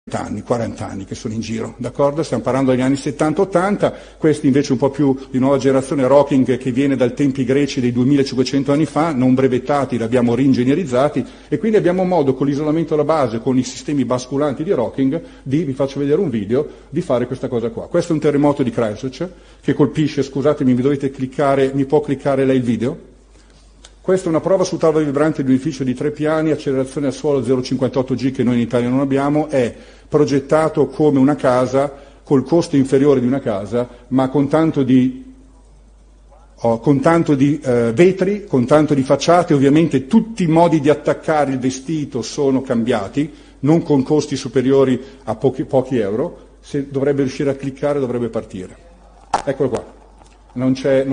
anni, 40 anni che sono in giro, d'accordo? Stiamo parlando degli anni 70-80, questi invece un po' più di nuova generazione rocking che viene dai tempi greci dei 2500 anni fa, non brevettati, li abbiamo ringegnerizzati e quindi abbiamo modo con l'isolamento alla base, con i sistemi basculanti di rocking, vi faccio vedere un video, di fare questa cosa qua. Questo è un terremoto di Christchurch che colpisce, scusatemi, mi dovete cliccare, mi può cliccare lei il video? Questa è una prova su tavola vibrante di un edificio di 3 piani, accelerazione al suolo 0,58 G che noi in Italia non abbiamo, è progettato come una casa, col costo inferiore di una casa, ma con tanto di vetri, con tanto di facciate, ovviamente tutti i modi di attaccare il vestito sono cambiati, non con costi superiori a pochi euro, se dovrebbe riuscire a cliccare dovrebbe partire. Eccolo qua, non c'è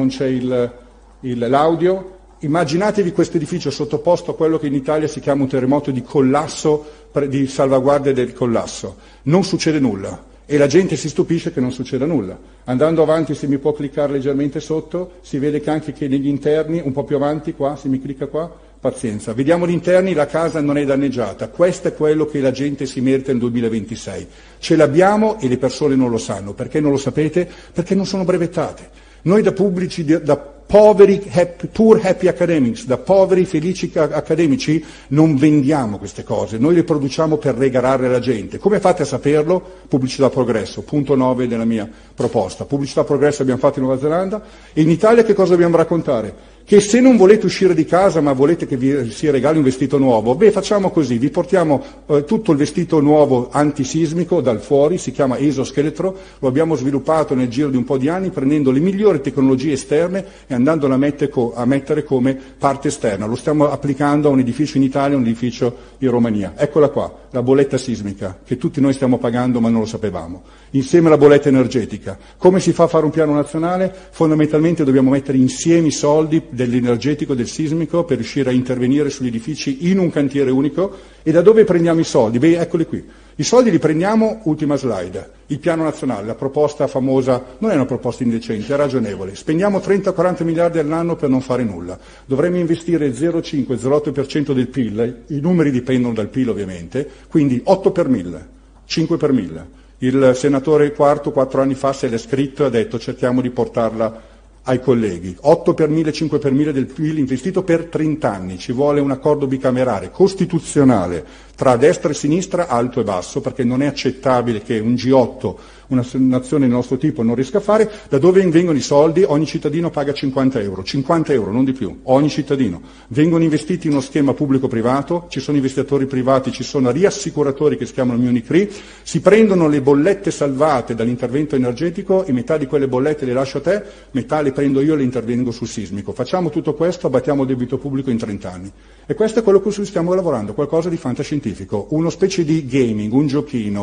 l'audio. Immaginatevi questo edificio sottoposto a quello che in Italia si chiama un terremoto di collasso, di salvaguardia del collasso. Non succede nulla e la gente si stupisce che non succeda nulla. Andando avanti, se mi può cliccare leggermente sotto, si vede che anche che negli interni, un po' più avanti qua, se mi clicca qua, pazienza. Vediamo gli interni, la casa non è danneggiata. Questo è quello che la gente si merita nel 2026. Ce l'abbiamo e le persone non lo sanno. Perché non lo sapete? Perché non sono brevettate. Noi da pubblici, da poveri, poor happy academics, da poveri felici accademici, non vendiamo queste cose, noi le produciamo per regalare alla gente. Come fate a saperlo? Pubblicità progresso, punto 9 della mia proposta. Pubblicità progresso abbiamo fatto in Nuova Zelanda e in Italia che cosa dobbiamo raccontare? Che se non volete uscire di casa ma volete che vi si regali un vestito nuovo, facciamo così, vi portiamo tutto il vestito nuovo antisismico dal fuori, si chiama esoscheletro, lo abbiamo sviluppato nel giro di un po' di anni prendendo le migliori tecnologie esterne e andandolo a mettere come parte esterna. Lo stiamo applicando a un edificio in Italia, a un edificio in Romania. Eccola qua, la bolletta sismica che tutti noi stiamo pagando ma non lo sapevamo. Insieme alla bolletta energetica. Come si fa a fare un piano nazionale? Fondamentalmente dobbiamo mettere insieme i soldi dell'energetico, del sismico, per riuscire a intervenire sugli edifici in un cantiere unico. E da dove prendiamo i soldi? Eccoli qui. I soldi li prendiamo, ultima slide, il piano nazionale, la proposta famosa, non è una proposta indecente, è ragionevole. Spendiamo 30-40 miliardi all'anno per non fare nulla. Dovremmo investire il 0,5-0,8% del PIL, i numeri dipendono dal PIL ovviamente, quindi 8 per 1000, 5 per 1000. Il senatore Quarto 4 anni fa se l'è scritto e ha detto cerchiamo di portarla ai colleghi. 8 per 1000, 5 per 1000 del PIL investito per 30 anni. Ci vuole un accordo bicamerale costituzionale tra destra e sinistra, alto e basso, perché non è accettabile che un G8, una nazione del nostro tipo, non riesca a fare. Da dove vengono i soldi? Ogni cittadino paga 50 euro, non di più, ogni cittadino. Vengono investiti in uno schema pubblico-privato, ci sono investitori privati, ci sono riassicuratori che si chiamano Munich si prendono le bollette salvate dall'intervento energetico e metà di quelle bollette le lascio a te, metà le prendo io e le intervengo sul sismico. Facciamo tutto questo, abbattiamo il debito pubblico in 30 anni. E questo è quello su cui stiamo lavorando, qualcosa di fantascientifico, uno specie di gaming, un giochino,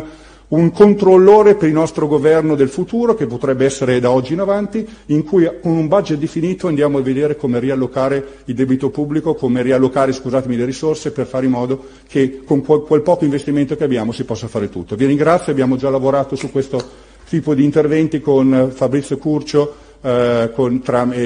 un controllore per il nostro governo del futuro, che potrebbe essere da oggi in avanti, in cui con un budget definito andiamo a vedere come riallocare il debito pubblico, come riallocare, le risorse per fare in modo che con quel poco investimento che abbiamo si possa fare tutto. Vi ringrazio, abbiamo già lavorato su questo tipo di interventi con Fabrizio Curcio, con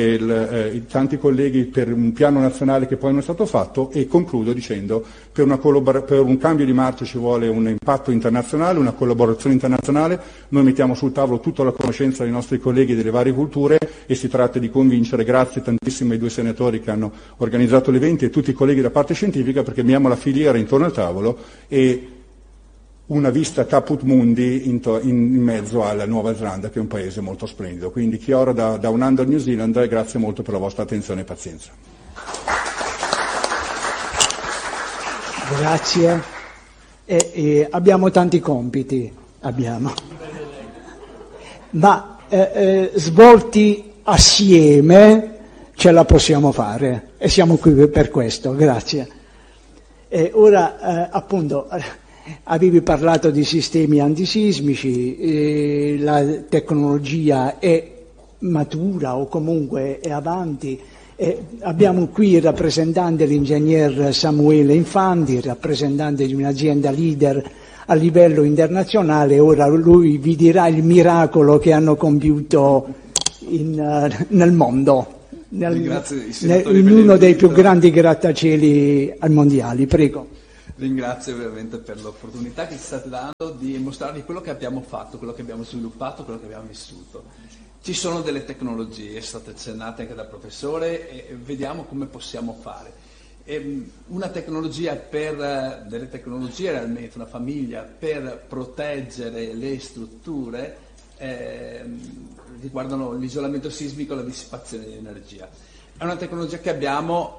tanti colleghi per un piano nazionale che poi non è stato fatto, e concludo dicendo per un cambio di marcia ci vuole un impatto internazionale, una collaborazione internazionale. Noi mettiamo sul tavolo tutta la conoscenza dei nostri colleghi delle varie culture e si tratta di convincere, grazie tantissimo ai 2 senatori che hanno organizzato l'evento e tutti i colleghi della parte scientifica, perché abbiamo la filiera intorno al tavolo e una vista caput mundi in mezzo alla Nuova Zelanda, che è un paese molto splendido. Quindi chi ora da un anno al New Zealand, grazie molto per la vostra attenzione e pazienza. Grazie. Abbiamo tanti compiti, ma svolti assieme ce la possiamo fare e siamo qui per questo. Grazie. Ora, appunto, avevi parlato di sistemi antisismici, la tecnologia è matura o comunque è avanti. Abbiamo qui il rappresentante, l'ingegner Samuele Infanti, rappresentante di un'azienda leader a livello internazionale. Ora lui vi dirà il miracolo che hanno compiuto nel mondo, in uno dei più grandi grattacieli mondiali. Prego. Ringrazio ovviamente per l'opportunità che ci state dando di mostrarvi quello che abbiamo fatto, quello che abbiamo sviluppato, quello che abbiamo vissuto. Ci sono delle tecnologie, state accennate anche dal professore, e vediamo come possiamo fare. Una tecnologia delle tecnologie realmente, una famiglia per proteggere le strutture riguardano l'isolamento sismico e la dissipazione di energia. È una tecnologia che abbiamo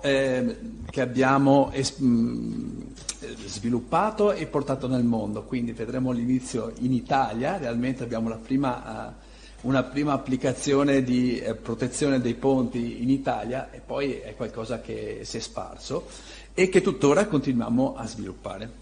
sviluppato e portato nel mondo, quindi vedremo l'inizio in Italia, realmente abbiamo una prima applicazione di protezione dei ponti in Italia e poi è qualcosa che si è sparso e che tuttora continuiamo a sviluppare.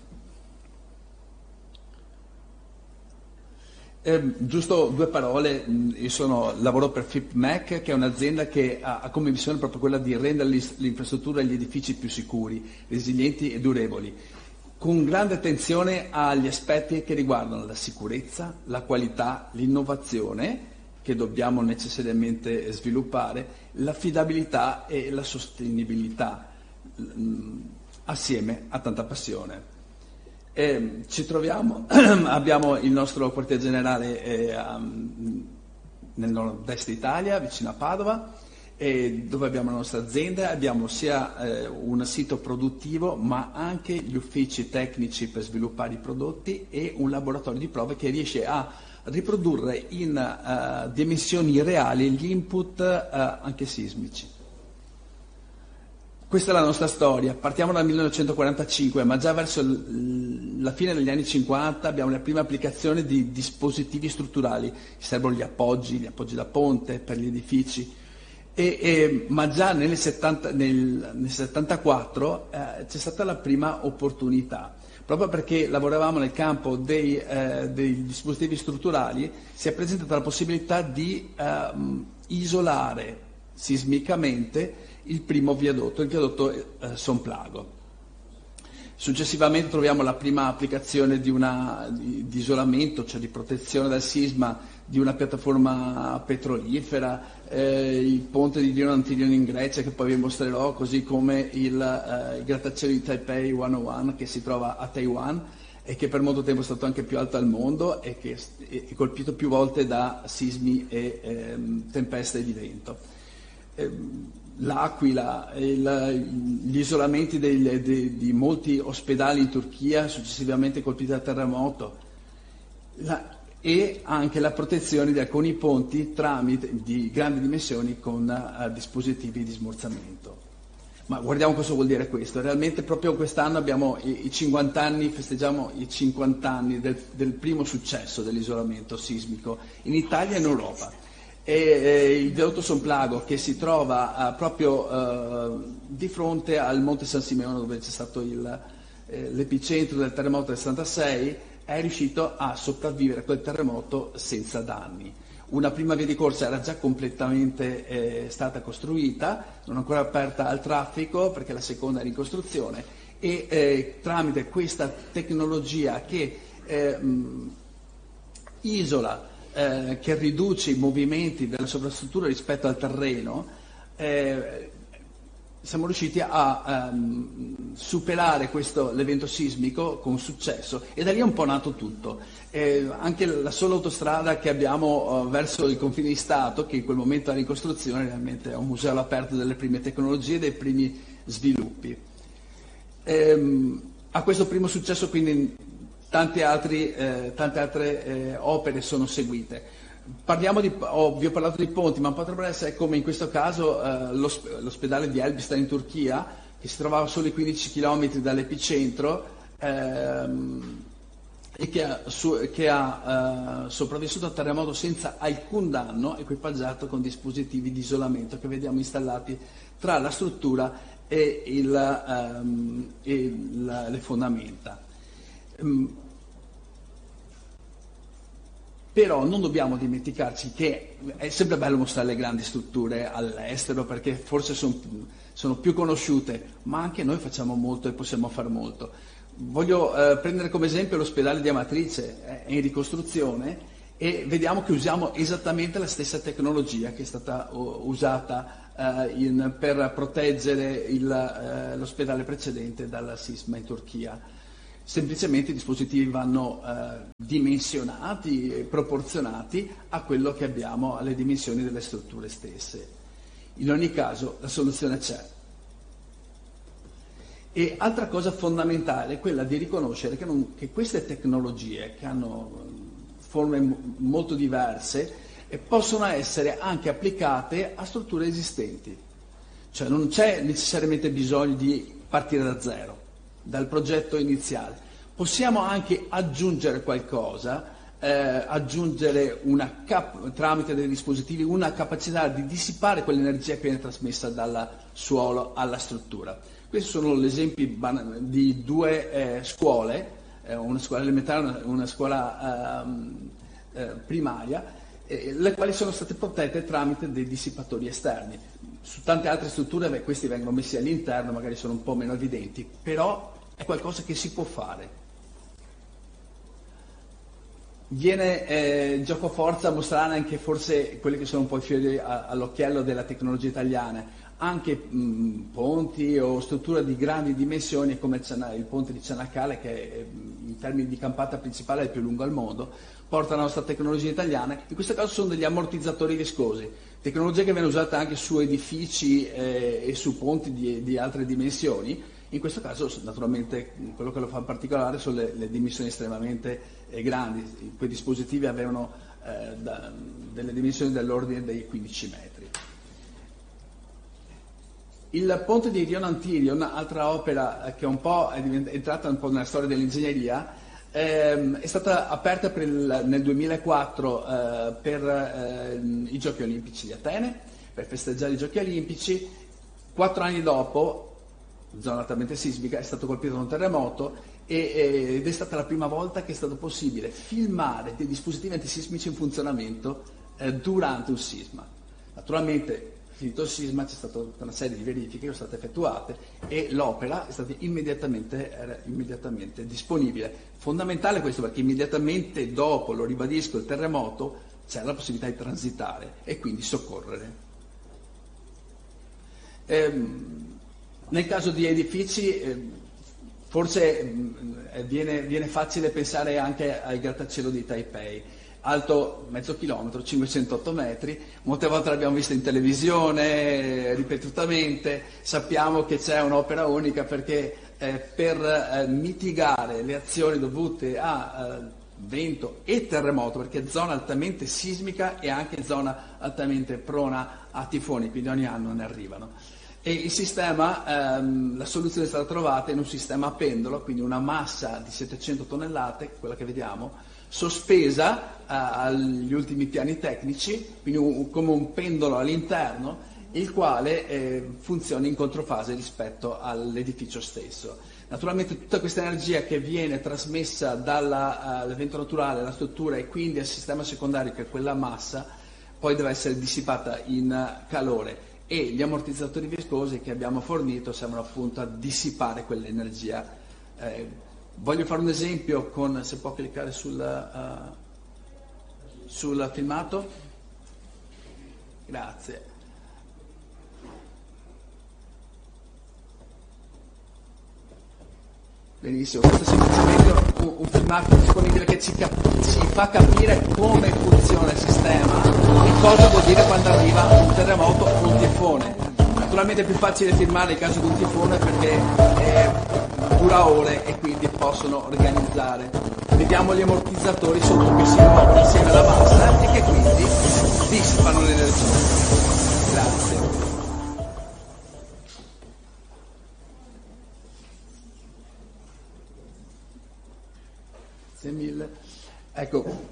Giusto due parole, io lavoro per FIPMEC, che è un'azienda che ha come missione proprio quella di rendere l'infrastruttura e gli edifici più sicuri, resilienti e durevoli, con grande attenzione agli aspetti che riguardano la sicurezza, la qualità, l'innovazione, che dobbiamo necessariamente sviluppare, l'affidabilità e la sostenibilità, assieme a tanta passione. Ci troviamo, abbiamo il nostro quartier generale nel nord-est Italia, vicino a Padova, dove abbiamo la nostra azienda, abbiamo sia un sito produttivo ma anche gli uffici tecnici per sviluppare i prodotti e un laboratorio di prove che riesce a riprodurre in dimensioni reali gli input anche sismici. Questa è la nostra storia, partiamo dal 1945, ma già verso la fine degli anni 50 abbiamo le prime applicazioni di dispositivi strutturali, ci servono gli appoggi da ponte per gli edifici, ma già nel 74 c'è stata la prima opportunità, proprio perché lavoravamo nel campo dei dispositivi strutturali, si è presentata la possibilità di isolare sismicamente il primo viadotto, il viadotto Sonplago. Successivamente troviamo la prima applicazione di isolamento, cioè di protezione dal sisma di una piattaforma petrolifera, il ponte di Lione Antilion in Grecia, che poi vi mostrerò, così come il grattacielo di Taipei 101 che si trova a Taiwan e che per molto tempo è stato anche più alto al mondo e che è colpito più volte da sismi e tempeste di vento. L'Aquila, gli isolamenti di molti ospedali in Turchia successivamente colpiti dal terremoto e anche la protezione di alcuni ponti di grandi dimensioni con dispositivi di smorzamento. Ma guardiamo cosa vuol dire questo. Realmente proprio quest'anno abbiamo i 50 anni, festeggiamo i 50 anni del primo successo dell'isolamento sismico in Italia e in Europa. E il viadotto Sonplago, che si trova proprio di fronte al Monte San Simeone, dove c'è stato l'epicentro del terremoto del 76, è riuscito a sopravvivere a quel terremoto senza danni. Una prima via di corsa era già completamente stata costruita, non ancora aperta al traffico perché la seconda era in costruzione, e tramite questa tecnologia che isola, che riduce i movimenti della sovrastruttura rispetto al terreno, siamo riusciti a superare l'evento sismico con successo e da lì è un po' nato tutto. Anche la sola autostrada che abbiamo verso i confini di Stato, che in quel momento era in costruzione, realmente è un museo all'aperto delle prime tecnologie e dei primi sviluppi. A questo primo successo quindi tante altre opere sono seguite. Vi ho parlato di ponti, ma potrebbero essere come in questo caso l'ospedale di Elbistan in Turchia, che si trovava solo a 15 km dall'epicentro e che ha sopravvissuto al terremoto senza alcun danno, equipaggiato con dispositivi di isolamento che vediamo installati tra la struttura e le fondamenta. Però non dobbiamo dimenticarci che è sempre bello mostrare le grandi strutture all'estero perché forse sono più conosciute, ma anche noi facciamo molto e possiamo fare molto. Voglio prendere come esempio l'ospedale di Amatrice, è in ricostruzione e vediamo che usiamo esattamente la stessa tecnologia che è stata usata per proteggere l'ospedale precedente dal sisma in Turchia. Semplicemente i dispositivi vanno dimensionati e proporzionati a quello che abbiamo, alle dimensioni delle strutture stesse. In ogni caso la soluzione c'è. E altra cosa fondamentale è quella di riconoscere che queste tecnologie, che hanno forme molto diverse, possono essere anche applicate a strutture esistenti. Cioè non c'è necessariamente bisogno di partire da zero, dal progetto iniziale. Possiamo anche aggiungere qualcosa, aggiungere tramite dei dispositivi una capacità di dissipare quell'energia che viene trasmessa dal suolo alla struttura. Questi sono gli esempi di due scuole, una scuola elementare e una scuola primaria, le quali sono state protette tramite dei dissipatori esterni. Su tante altre strutture questi vengono messi all'interno, magari sono un po' meno evidenti, però è qualcosa che si può fare. Viene gioco forza a mostrare anche forse quelli che sono un po' i fiori all'occhiello della tecnologia italiana, anche ponti o strutture di grandi dimensioni come il ponte di Cianacale, che in termini di campata principale è il più lungo al mondo, porta la nostra tecnologia italiana. In questo caso sono degli ammortizzatori viscosi, tecnologia che viene usata anche su edifici e su ponti di altre dimensioni. In questo caso naturalmente quello che lo fa particolare sono le dimensioni estremamente grandi. Quei dispositivi avevano delle dimensioni dell'ordine dei 15 metri. Il ponte di Rion-Antirion, altra opera che è entrata un po' nella storia dell'ingegneria, è stata aperta nel 2004 per i Giochi Olimpici di Atene, per festeggiare i Giochi Olimpici. 4 anni dopo, zona altamente sismica, è stato colpito da un terremoto ed è stata la prima volta che è stato possibile filmare dei dispositivi antisismici in funzionamento durante un sisma. Naturalmente, finito il sisma, c'è stata una serie di verifiche che sono state effettuate e l'opera è stata immediatamente disponibile. Fondamentale questo, perché immediatamente dopo, lo ribadisco, il terremoto, c'era la possibilità di transitare e quindi soccorrere. Nel caso di edifici, forse viene facile pensare anche al grattacielo di Taipei, alto mezzo chilometro, 508 metri, molte volte l'abbiamo visto in televisione, ripetutamente, sappiamo che c'è un'opera unica perché per mitigare le azioni dovute a vento e terremoto, perché è zona altamente sismica e anche zona altamente prona a tifoni, quindi ogni anno ne arrivano. E il sistema, la soluzione è stata trovata in un sistema a pendolo, quindi una massa di 700 tonnellate, quella che vediamo, sospesa agli ultimi piani tecnici, quindi come un pendolo all'interno, il quale funziona in controfase rispetto all'edificio stesso. Naturalmente tutta questa energia che viene trasmessa dall'evento naturale alla struttura e quindi al sistema secondario, che è quella massa, poi deve essere dissipata in calore. E gli ammortizzatori viscosi che abbiamo fornito servono appunto a dissipare quell'energia. Voglio fare un esempio se può cliccare sul filmato. Grazie. Benissimo, questo è semplicemente un filmato disponibile che ci fa capire come funziona il sistema e cosa vuol dire quando arriva un terremoto o un tifone. Naturalmente è più facile filmare in caso di un tifone perché dura ore e quindi possono organizzare. Vediamo gli ammortizzatori sotto che si muovono insieme alla massa e che quindi dissipano l'energia. Grazie. Grazie mille. Ecco,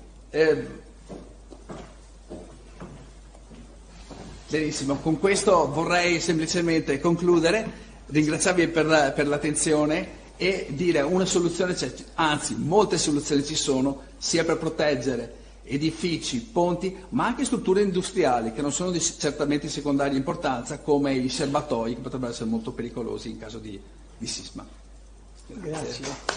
benissimo, con questo vorrei semplicemente concludere, ringraziarvi per l'attenzione e dire una soluzione c'è, anzi molte soluzioni ci sono, sia per proteggere edifici, ponti, ma anche strutture industriali che non sono certamente di secondaria importanza, come i serbatoi, che potrebbero essere molto pericolosi in caso di sisma. Grazie.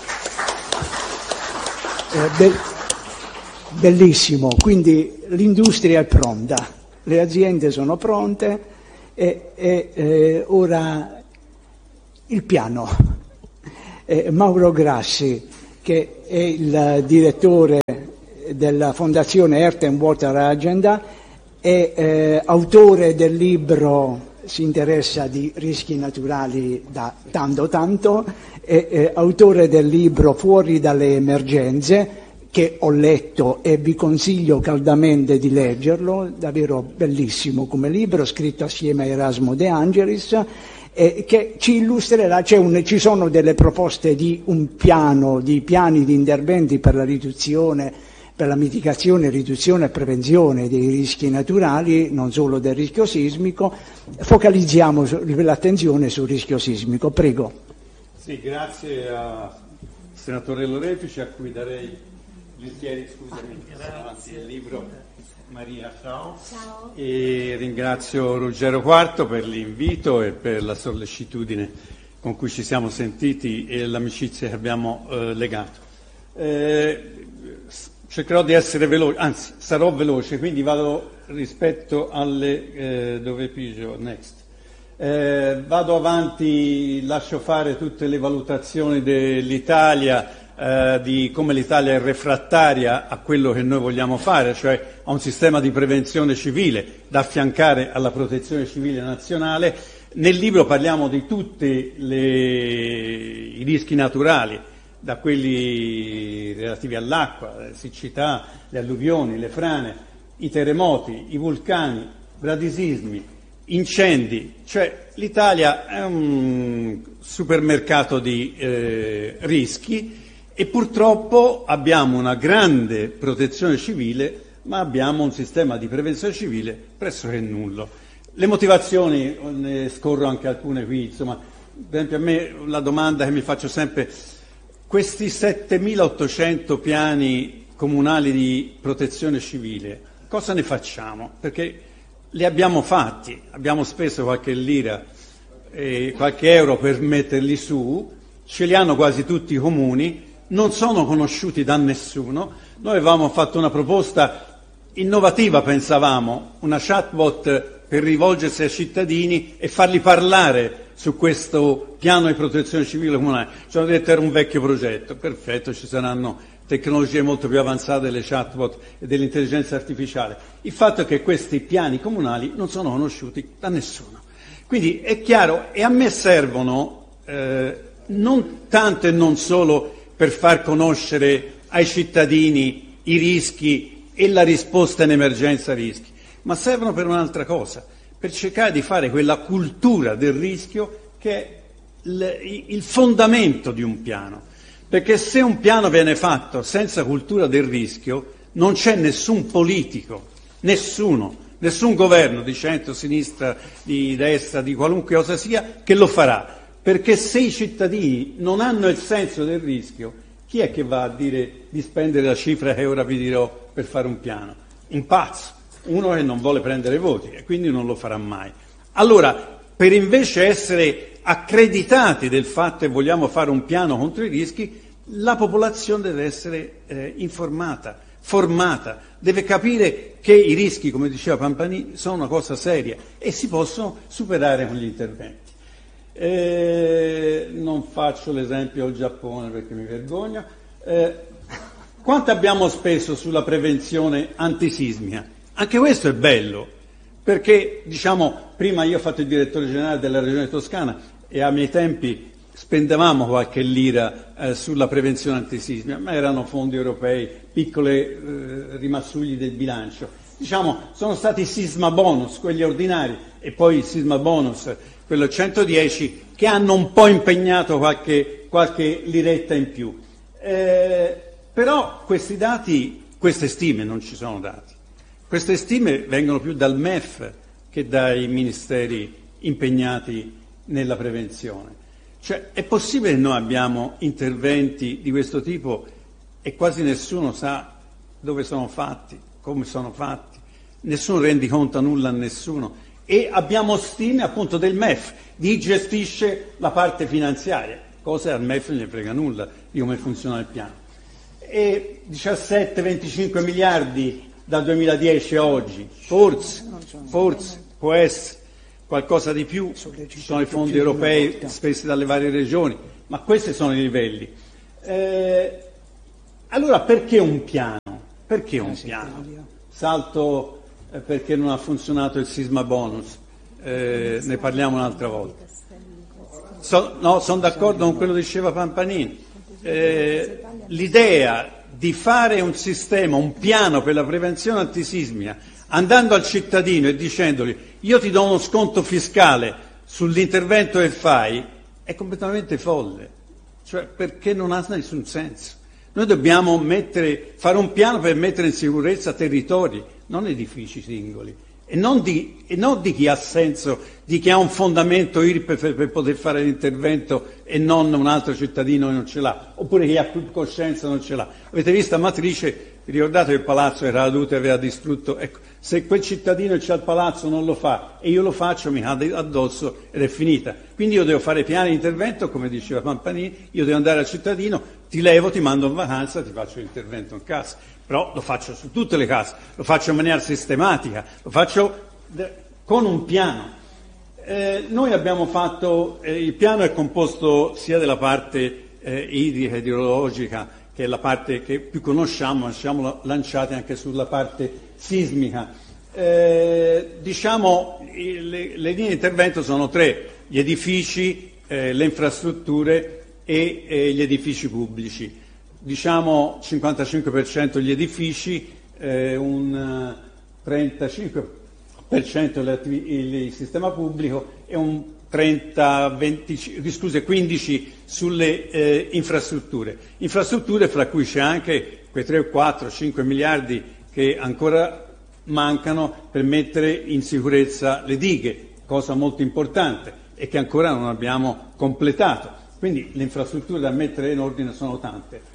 Bellissimo, quindi l'industria è pronta, le aziende sono pronte e ora il piano. Mauro Grassi, che è il direttore della Fondazione Earth and Water Agenda, è autore del libro, si interessa di rischi naturali da tanto, è autore del libro Fuori dalle emergenze, che ho letto e vi consiglio caldamente di leggerlo, davvero bellissimo come libro, scritto assieme a Erasmo De Angelis, che ci illustrerà, ci sono delle proposte di piani di interventi per la riduzione, per la mitigazione, riduzione e prevenzione dei rischi naturali, non solo del rischio sismico. Focalizziamo l'attenzione sul rischio sismico. Prego. Sì, grazie al senatore Lorefice, a cui darei volentieri, grazie. Il libro. Maria, ciao. Ciao. E ringrazio Ruggero Quarto per l'invito e per la sollecitudine con cui ci siamo sentiti e l'amicizia che abbiamo legato. Cercherò di essere veloce, anzi sarò veloce, quindi vado rispetto alle dove pigio, next. Vado avanti, lascio fare tutte le valutazioni dell'Italia, di come l'Italia è refrattaria a quello che noi vogliamo fare, cioè a un sistema di prevenzione civile da affiancare alla protezione civile nazionale. Nel libro parliamo di tutti i rischi naturali, da quelli relativi all'acqua, le siccità, le alluvioni, le frane, i terremoti, i vulcani, bradisismi, incendi, cioè l'Italia è un supermercato di rischi. E purtroppo abbiamo una grande protezione civile, ma abbiamo un sistema di prevenzione civile pressoché nullo. Le motivazioni, ne scorro anche alcune qui, insomma, per esempio a me la domanda che mi faccio sempre, questi 7.800 piani comunali di protezione civile, cosa ne facciamo? Perché li abbiamo fatti, abbiamo speso qualche lira e qualche euro per metterli su, ce li hanno quasi tutti i comuni, non sono conosciuti da nessuno. Noi avevamo fatto una proposta innovativa, pensavamo, una chatbot per rivolgersi ai cittadini e farli parlare su questo piano di protezione civile comunale. Ci hanno detto era un vecchio progetto, perfetto, ci saranno tecnologie molto più avanzate delle chatbot e dell'intelligenza artificiale. Il fatto è che questi piani comunali non sono conosciuti da nessuno. Quindi è chiaro, e a me servono non tanto e non solo per far conoscere ai cittadini i rischi e la risposta in emergenza rischi, ma servono per un'altra cosa, per cercare di fare quella cultura del rischio che è il fondamento di un piano. Perché se un piano viene fatto senza cultura del rischio, non c'è nessun politico, nessun governo di centro, sinistra, di destra, di qualunque cosa sia, che lo farà. Perché se i cittadini non hanno il senso del rischio, chi è che va a dire di spendere la cifra che ora vi dirò per fare un piano? Un pazzo, uno che non vuole prendere voti e quindi non lo farà mai. Allora, per invece essere accreditati del fatto che vogliamo fare un piano contro i rischi, la popolazione deve essere informata, formata, deve capire che i rischi, come diceva Pampanini, sono una cosa seria e si possono superare con gli interventi. Non faccio l'esempio del Giappone perché mi vergogno. Quanto abbiamo speso sulla prevenzione antisismica? Anche questo è bello, perché diciamo prima io ho fatto il direttore generale della Regione Toscana e ai miei tempi spendevamo qualche lira sulla prevenzione antisismica, ma erano fondi europei, piccole rimassugli del bilancio. Diciamo sono stati i sisma bonus, quelli ordinari, e poi il sisma bonus, quello 110, che hanno un po' impegnato qualche liretta in più. Però questi dati, queste stime non ci sono dati. Queste stime vengono più dal MEF che dai ministeri impegnati nella prevenzione. Cioè, è possibile che noi abbiamo interventi di questo tipo e quasi nessuno sa dove sono fatti, come sono fatti, nessuno rendiconta nulla a nessuno. E abbiamo stime appunto del MEF, di chi gestisce la parte finanziaria, cosa al MEF non ne frega nulla di come funziona il piano. E 17-25 miliardi dal 2010 a oggi, forse può essere, qualcosa di più, ci sono i fondi europei spesi dalle varie regioni, ma questi sono i livelli. Allora perché un piano? Perché un piano? Salto perché non ha funzionato il sisma bonus, ne parliamo un'altra volta. Sono d'accordo con quello che diceva Pampanini. L'idea di fare un sistema, un piano per la prevenzione antisismica, andando al cittadino e dicendogli io ti do uno sconto fiscale sull'intervento che fai, è completamente folle, cioè perché non ha nessun senso. Noi dobbiamo fare un piano per mettere in sicurezza territori, non edifici singoli, e non di chi ha senso, di chi ha un fondamento IRPEF per poter fare l'intervento e non un altro cittadino che non ce l'ha, oppure chi ha più coscienza non ce l'ha. Avete visto a Matrice, vi ricordate che il palazzo era caduto e aveva distrutto? Ecco, se quel cittadino che c'ha il palazzo non lo fa e io lo faccio, mi cade addosso ed è finita. Quindi io devo fare piani di intervento, come diceva Pampanini, io devo andare al cittadino, ti levo, ti mando in vacanza, ti faccio l'intervento in casa. Però lo faccio su tutte le case, lo faccio in maniera sistematica, lo faccio con un piano. Noi abbiamo fatto, il piano è composto sia della parte idrica, idrologica, che è la parte che più conosciamo, siamo lanciati anche sulla parte sismica. Diciamo, le linee di intervento sono tre: gli edifici, le infrastrutture e gli edifici pubblici. Diciamo 55% gli edifici, un 35% il sistema pubblico e un 15% sulle infrastrutture. Infrastrutture fra cui c'è anche quei 3, 4, 5 miliardi che ancora mancano per mettere in sicurezza le dighe, cosa molto importante e che ancora non abbiamo completato. Quindi le infrastrutture da mettere in ordine sono tante.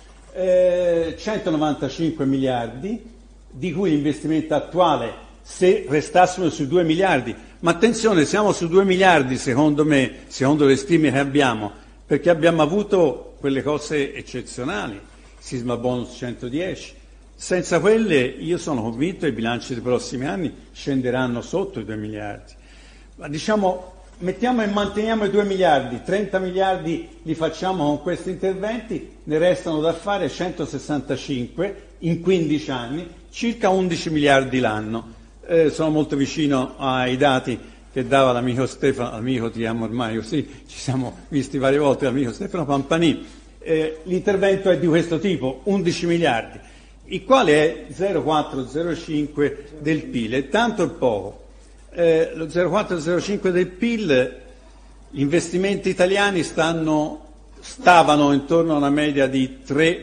195 miliardi, di cui l'investimento attuale, se restassimo su 2 miliardi, ma attenzione, siamo su 2 miliardi secondo me, secondo le stime che abbiamo, perché abbiamo avuto quelle cose eccezionali, sisma bonus 110, senza quelle io sono convinto che i bilanci dei prossimi anni scenderanno sotto i 2 miliardi, ma diciamo mettiamo e manteniamo i 2 miliardi, 30 miliardi li facciamo con questi interventi, ne restano da fare 165 in 15 anni, circa 11 miliardi l'anno. Sono molto vicino ai dati che dava l'amico Stefano, amico ti amo ormai così, ci siamo visti varie volte, l'amico Stefano Pampanini. L'intervento è di questo tipo, 11 miliardi, il quale è 0,4-0,5 del PIL, è tanto e poco. Lo 0,4-0,5 del PIL, gli investimenti italiani stavano intorno a una media di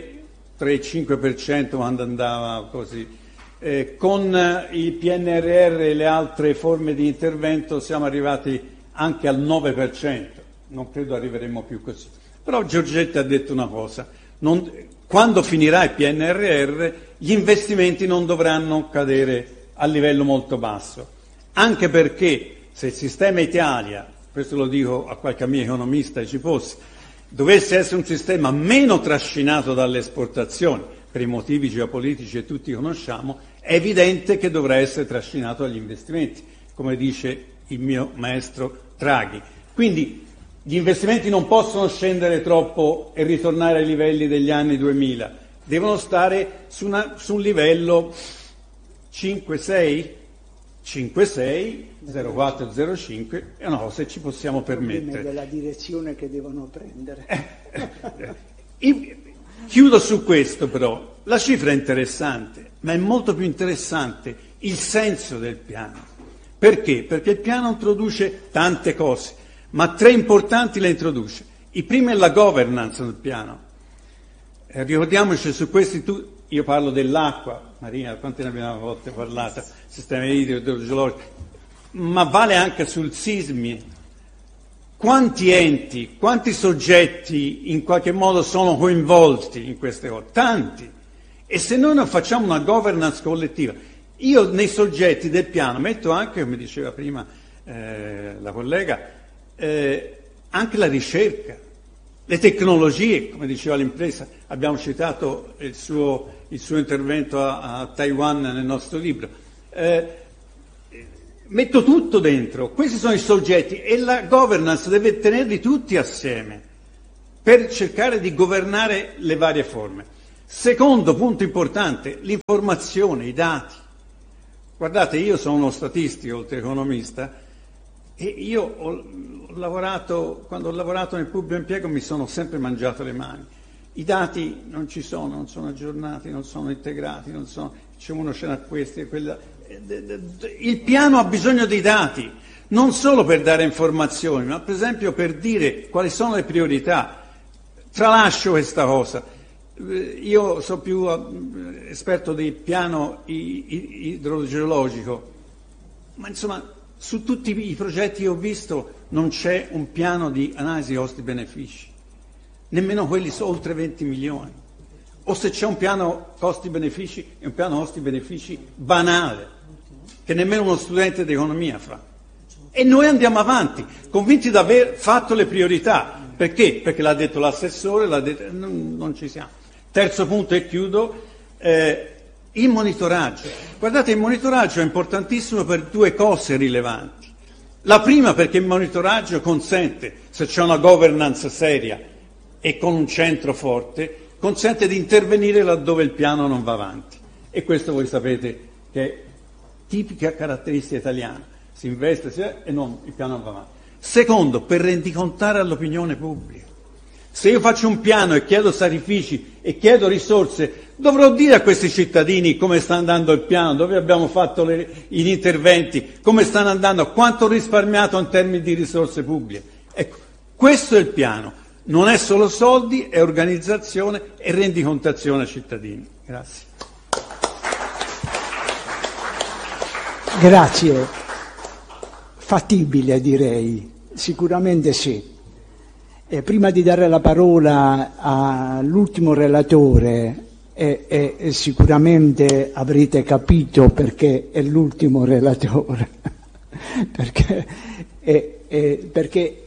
3-5% quando andava così. Con il PNRR e le altre forme di intervento siamo arrivati anche al 9%, non credo arriveremo più così. Però Giorgetti ha detto una cosa, quando finirà il PNRR gli investimenti non dovranno cadere a livello molto basso. Anche perché se il sistema Italia, questo lo dico a qualche amico economista che ci fosse, dovesse essere un sistema meno trascinato dalle esportazioni, per i motivi geopolitici che tutti conosciamo, è evidente che dovrà essere trascinato dagli investimenti, come dice il mio maestro Draghi. Quindi gli investimenti non possono scendere troppo e ritornare ai livelli degli anni 2000, devono stare su un livello 5-6, 0,4, 0,5 è una cosa che ci possiamo permettere. Della direzione che devono prendere. Chiudo su questo però, la cifra è interessante, ma è molto più interessante il senso del piano. Perché? Perché il piano introduce tante cose, ma tre importanti le introduce. Il primo è la governance del piano. Ricordiamoci su questi, io parlo dell'acqua, Marina, quante ne abbiamo volte parlato, sistema idrogeologico, ma vale anche sul sismi. Quanti enti, quanti soggetti in qualche modo sono coinvolti in queste cose? Tanti. E se noi non facciamo una governance collettiva, io nei soggetti del piano metto anche, come diceva prima la collega, anche la ricerca, le tecnologie, come diceva l'impresa, abbiamo citato il suo intervento a Taiwan nel nostro libro. metto tutto dentro, questi sono i soggetti e la governance deve tenerli tutti assieme per cercare di governare le varie forme. Secondo punto importante, l'informazione, i dati. Guardate, io sono uno statistico, oltre che economista, e io ho lavorato, quando ho lavorato nel pubblico impiego mi sono sempre mangiato le mani. I dati non ci sono, non sono aggiornati, non sono integrati, non sono, c'è uno ce n'ha questi e quella. Il piano ha bisogno dei dati, non solo per dare informazioni, ma per esempio per dire quali sono le priorità. Tralascio questa cosa. Io sono più esperto di piano idrogeologico, ma insomma su tutti i progetti che ho visto non c'è un piano di analisi costi-benefici, nemmeno quelli su oltre 20 milioni. O se c'è un piano costi-benefici, è un piano costi-benefici banale, che nemmeno uno studente di economia fa. E noi andiamo avanti, convinti di aver fatto le priorità. Perché? Perché l'ha detto l'assessore, non ci siamo. Terzo punto e chiudo, il monitoraggio. Guardate, il monitoraggio è importantissimo per due cose rilevanti. La prima perché il monitoraggio consente, se c'è una governance seria e con un centro forte, consente di intervenire laddove il piano non va avanti. E questo voi sapete che è tipica caratteristica italiana. Si investe e non, il piano non va avanti. Secondo, per rendicontare all'opinione pubblica. Se io faccio un piano e chiedo sacrifici e chiedo risorse, dovrò dire a questi cittadini come sta andando il piano, dove abbiamo fatto gli interventi, come stanno andando, quanto ho risparmiato in termini di risorse pubbliche. Ecco, questo è il piano. Non è solo soldi, è organizzazione e rendicontazione ai cittadini. Grazie. Grazie. Fattibile, direi. Sicuramente sì. E prima di dare la parola all'ultimo relatore, sicuramente avrete capito perché è l'ultimo relatore, perché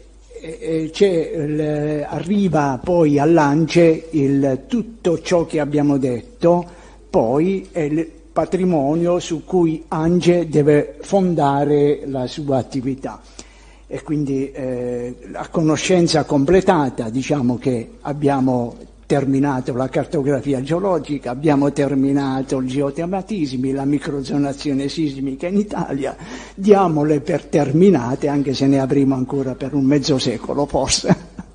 arriva poi all'ANCE tutto ciò che abbiamo detto, poi è il patrimonio su cui ANCE deve fondare la sua attività. E quindi a conoscenza completata, diciamo che abbiamo terminato la cartografia geologica, abbiamo terminato i geotematismi, la microzonazione sismica in Italia, diamole per terminate, anche se ne avremo ancora per un mezzo secolo forse,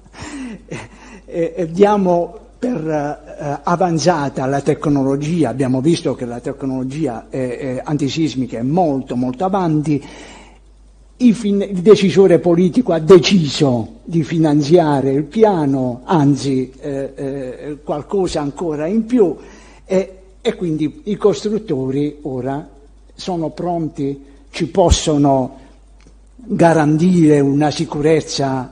diamo per avanzata la tecnologia, abbiamo visto che la tecnologia antisismica è molto molto avanti. Il decisore politico ha deciso di finanziare il piano, anzi qualcosa ancora in più, e quindi i costruttori ora sono pronti, ci possono garantire una sicurezza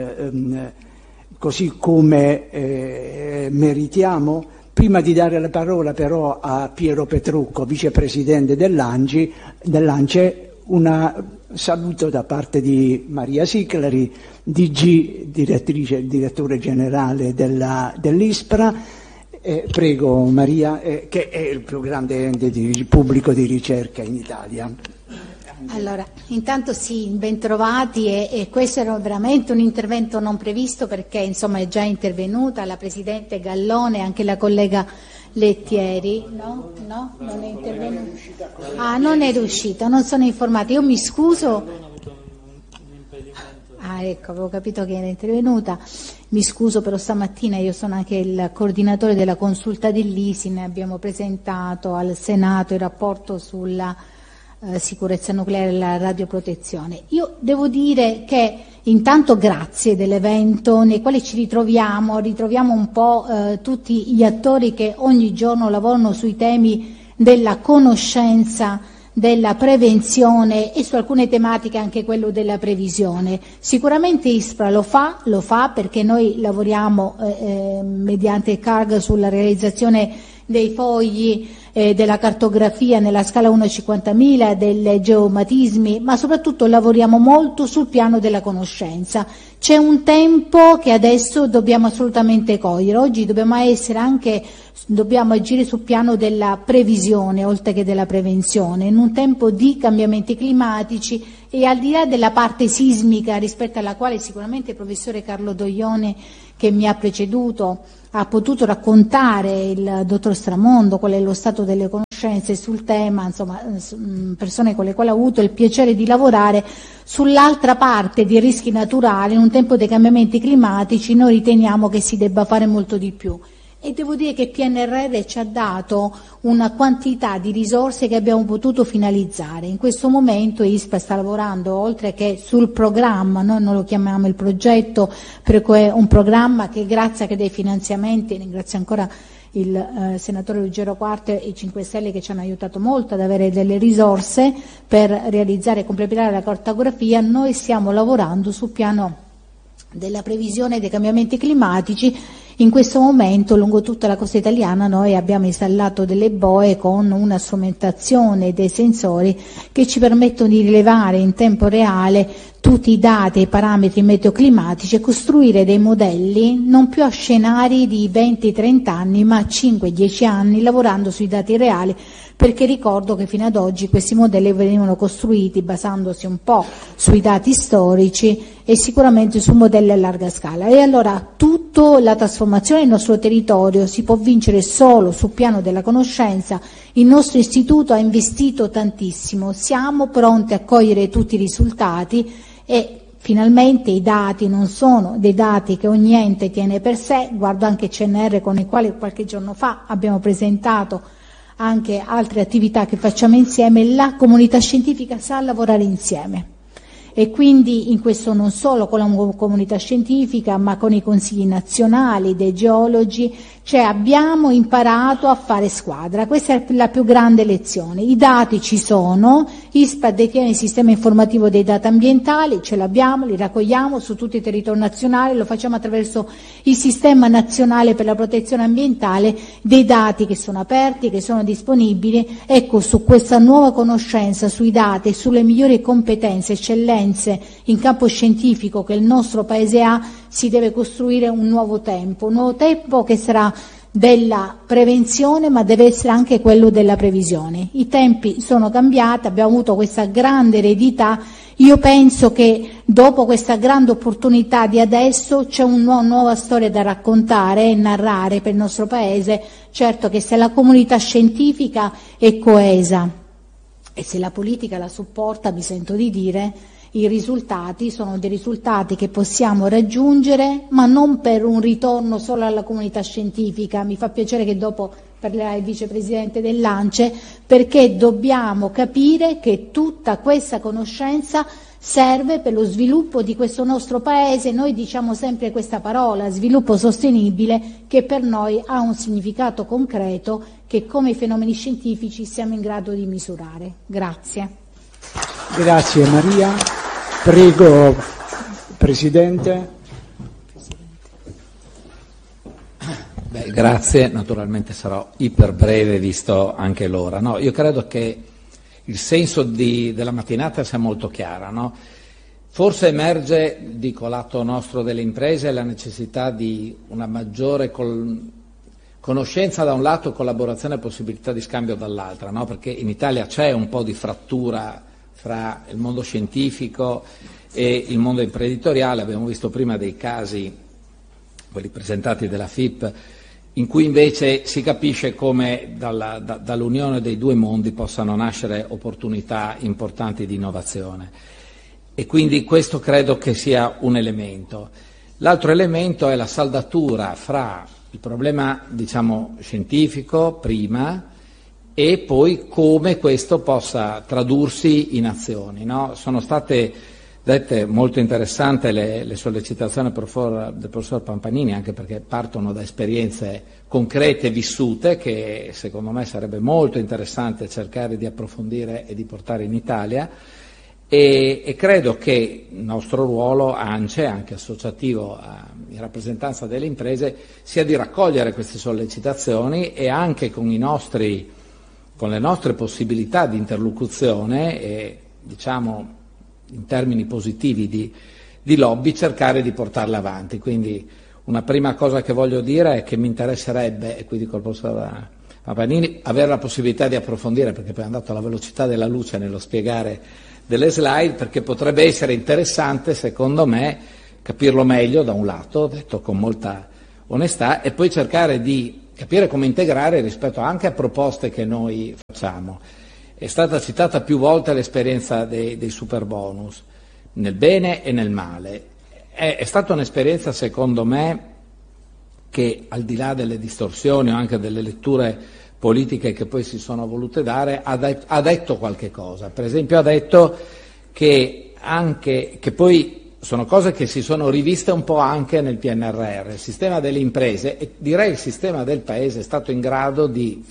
così come meritiamo. Prima di dare la parola però a Piero Petrucco, vicepresidente dell'ANCE, un saluto da parte di Maria Siclari, DG, direttore generale dell'ISPRA. Prego Maria, che è il più grande ente pubblico di ricerca in Italia. Allora, intanto sì, ben trovati e questo era veramente un intervento non previsto perché insomma è già intervenuta la Presidente Gallone e anche la collega Lettieri. No? Non è intervenuta. Ah, non è riuscita, non sono informata. Io mi scuso. Ah, ecco, avevo capito che era intervenuta. Mi scuso, però stamattina io sono anche il coordinatore della consulta dell'ISIN, abbiamo presentato al Senato il rapporto sulla sicurezza nucleare e la radioprotezione. Io devo dire che intanto grazie dell'evento nei quali ci ritroviamo un po' tutti gli attori che ogni giorno lavorano sui temi della conoscenza, della prevenzione e su alcune tematiche anche quello della previsione. Sicuramente ISPRA lo fa perché noi lavoriamo mediante CARG sulla realizzazione dei fogli della cartografia nella scala 1-50.000, dei geomatismi, ma soprattutto lavoriamo molto sul piano della conoscenza. C'è un tempo che adesso dobbiamo assolutamente cogliere. Oggi dobbiamo agire sul piano della previsione oltre che della prevenzione, in un tempo di cambiamenti climatici, e al di là della parte sismica, rispetto alla quale sicuramente il professore Carlo Doglione, che mi ha preceduto, ha potuto raccontare, il dottor Stramondo, qual è lo stato delle conoscenze sul tema, insomma, persone con le quali ho avuto il piacere di lavorare. Sull'altra parte di rischi naturali, in un tempo dei cambiamenti climatici, noi riteniamo che si debba fare molto di più. E devo dire che il PNRR ci ha dato una quantità di risorse che abbiamo potuto finalizzare. In questo momento ISPRA sta lavorando, oltre che sul programma, noi non lo chiamiamo il progetto, perché è un programma che grazie a dei finanziamenti, ringrazio ancora il senatore Ruggero Quarto e i 5 Stelle che ci hanno aiutato molto ad avere delle risorse per realizzare e completare la cartografia, noi stiamo lavorando sul piano della previsione dei cambiamenti climatici. In questo momento lungo tutta la costa italiana noi abbiamo installato delle boe con una strumentazione e dei sensori che ci permettono di rilevare in tempo reale tutti i dati e i parametri meteoclimatici e costruire dei modelli non più a scenari di 20-30 anni ma a 5-10 anni, lavorando sui dati reali, perché ricordo che fino ad oggi questi modelli venivano costruiti basandosi un po' sui dati storici e sicuramente su modelli a larga scala. E allora tutta la trasformazione del nostro territorio si può vincere solo sul piano della conoscenza. Il nostro istituto ha investito tantissimo, siamo pronti a cogliere tutti i risultati e finalmente i dati non sono dei dati che ogni ente tiene per sé. Guardo anche CNR, con i quali qualche giorno fa abbiamo presentato anche altre attività che facciamo insieme. La comunità scientifica sa lavorare insieme e quindi in questo non solo con la comunità scientifica ma con i consigli nazionali dei geologi, cioè abbiamo imparato a fare squadra. Questa è la più grande lezione. I dati ci sono, ISPRA detiene il sistema informativo dei dati ambientali, ce l'abbiamo, li raccogliamo su tutto il territorio nazionale, lo facciamo attraverso il sistema nazionale per la protezione ambientale, dei dati che sono aperti, che sono disponibili. Ecco, su questa nuova conoscenza sui dati e sulle migliori competenze, eccellenze in campo scientifico che il nostro Paese ha, si deve costruire un nuovo tempo che sarà della prevenzione ma deve essere anche quello della previsione. I tempi sono cambiati, abbiamo avuto questa grande eredità. Io penso che dopo questa grande opportunità di adesso c'è una nuova storia da raccontare e narrare per il nostro Paese. Certo che se la comunità scientifica è coesa e se la politica la supporta, mi sento di dire, i risultati sono dei risultati che possiamo raggiungere, ma non per un ritorno solo alla comunità scientifica. Mi fa piacere che dopo parlerà il vicepresidente dell'ANCE, perché dobbiamo capire che tutta questa conoscenza serve per lo sviluppo di questo nostro Paese. Noi diciamo sempre questa parola, sviluppo sostenibile, che per noi ha un significato concreto che come i fenomeni scientifici siamo in grado di misurare. Grazie. Grazie Maria. Prego, Presidente. Beh, grazie, naturalmente sarò iper breve visto anche l'ora. No, io credo che il senso della mattinata sia molto chiaro. No? Forse emerge, dico, lato nostro delle imprese, la necessità di una maggiore conoscenza da un lato, collaborazione e possibilità di scambio dall'altra, no? Perché in Italia c'è un po' di frattura fra il mondo scientifico e il mondo imprenditoriale. Abbiamo visto prima dei casi, quelli presentati dalla FIP, in cui invece si capisce come dall'unione dei due mondi possano nascere opportunità importanti di innovazione. E quindi questo credo che sia un elemento. L'altro elemento è la saldatura fra il problema, diciamo, scientifico prima e poi come questo possa tradursi in azioni. No? Sono state dette molto interessanti le sollecitazioni del professor Pampanini, anche perché partono da esperienze concrete vissute che secondo me sarebbe molto interessante cercare di approfondire e di portare in Italia, e credo che il nostro ruolo ANCE, anche associativo in rappresentanza delle imprese, sia di raccogliere queste sollecitazioni e anche con i nostri con le nostre possibilità di interlocuzione e, diciamo, in termini positivi di lobby, cercare di portarla avanti. Quindi una prima cosa che voglio dire è che mi interesserebbe, e quindi col professor Papanini, avere la possibilità di approfondire, perché poi è andato alla velocità della luce nello spiegare delle slide, perché potrebbe essere interessante, secondo me, capirlo meglio da un lato, detto con molta onestà, e poi cercare di capire come integrare rispetto anche a proposte che noi facciamo. È stata citata più volte l'esperienza dei super bonus, nel bene e nel male. È stata un'esperienza, secondo me, che al di là delle distorsioni o anche delle letture politiche che poi si sono volute dare, ha detto qualche cosa. Per esempio ha detto che poi sono cose che si sono riviste un po' anche nel PNRR. Il sistema delle imprese, e direi il sistema del Paese, è stato in grado di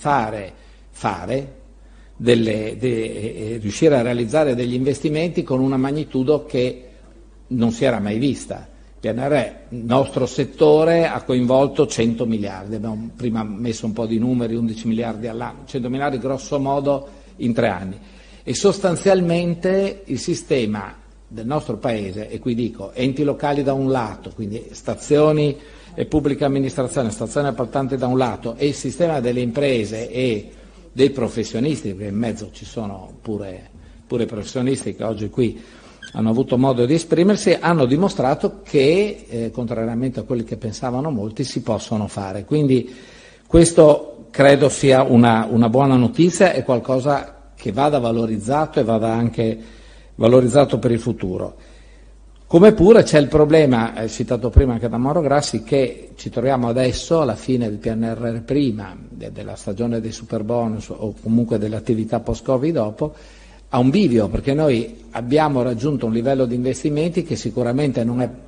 riuscire a realizzare degli investimenti con una magnitudo che non si era mai vista. PNRR, il nostro settore, ha coinvolto 100 miliardi, abbiamo prima messo un po' di numeri, 11 miliardi all'anno, 100 miliardi grosso modo in 3 anni. E sostanzialmente il sistema del nostro Paese, e qui dico enti locali da un lato, quindi stazioni e pubblica amministrazione, stazioni appaltanti da un lato, e il sistema delle imprese e dei professionisti, perché in mezzo ci sono pure professionisti che oggi qui hanno avuto modo di esprimersi, hanno dimostrato che, contrariamente a quelli che pensavano molti, si possono fare. Quindi questo credo sia una buona notizia e qualcosa che vada valorizzato e vada anche valorizzato per il futuro. Come pure c'è il problema, citato prima anche da Mauro Grassi, che ci troviamo adesso, alla fine del PNRR prima, della stagione dei super bonus o comunque delle attività post-Covid dopo, a un bivio, perché noi abbiamo raggiunto un livello di investimenti che sicuramente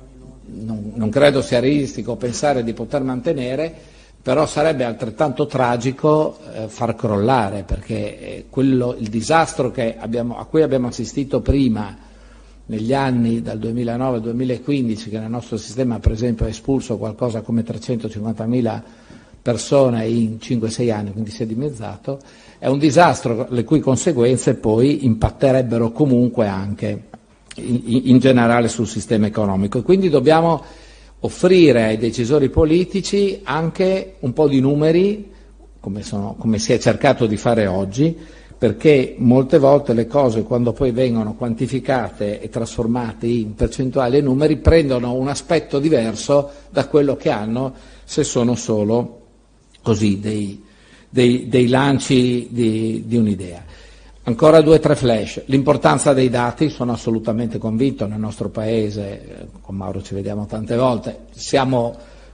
non credo sia realistico pensare di poter mantenere, però sarebbe altrettanto tragico far crollare, perché il disastro a cui abbiamo assistito prima, negli anni dal 2009 al 2015, che nel nostro sistema per esempio ha espulso qualcosa come 350.000 persone in 5-6 anni, quindi si è dimezzato, è un disastro le cui conseguenze poi impatterebbero comunque anche in generale sul sistema economico. E quindi dobbiamo offrire ai decisori politici anche un po' di numeri, come si è cercato di fare oggi, perché molte volte le cose, quando poi vengono quantificate e trasformate in percentuali e numeri, prendono un aspetto diverso da quello che hanno se sono solo così dei lanci di un'idea. Ancora 2 o 3 flash. L'importanza dei dati, sono assolutamente convinto, nel nostro Paese, con Mauro ci vediamo tante volte, siamo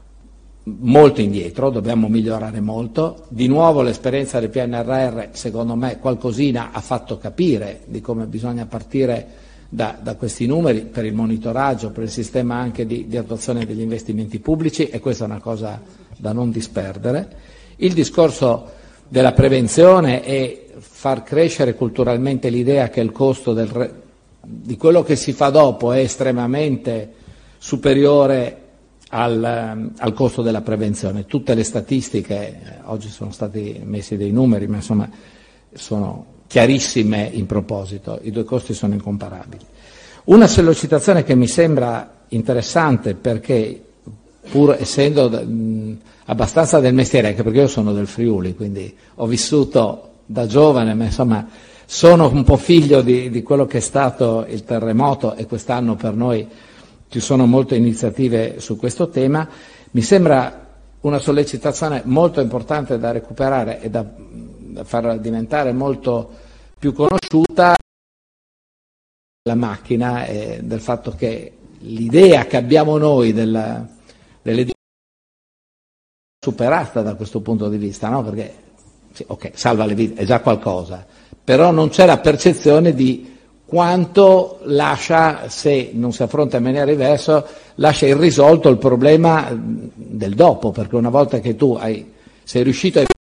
molto indietro, dobbiamo migliorare molto. Di nuovo l'esperienza del PNRR, secondo me, qualcosina ha fatto capire di come bisogna partire da questi numeri per il monitoraggio, per il sistema anche di attuazione degli investimenti pubblici, e questa è una cosa da non disperdere. Il discorso della prevenzione e far crescere culturalmente l'idea che il costo di quello che si fa dopo è estremamente superiore al costo della prevenzione. Tutte le statistiche, oggi sono stati messi dei numeri, ma insomma sono chiarissime in proposito, i 2 costi sono incomparabili. Una sollecitazione che mi sembra interessante, perché pur essendo abbastanza del mestiere, anche perché io sono del Friuli, quindi ho vissuto da giovane, ma insomma sono un po' figlio di quello che è stato il terremoto, e quest'anno per noi ci sono molte iniziative su questo tema. Mi sembra una sollecitazione molto importante da recuperare e da far diventare molto più conosciuta la macchina, del fatto che l'idea che abbiamo noi delle superata da questo punto di vista, no? Perché sì, ok, salva le vite, è già qualcosa, però non c'è la percezione di quanto lascia, se non si affronta in maniera diversa, lascia irrisolto il problema del dopo, perché una volta che tu sei riuscito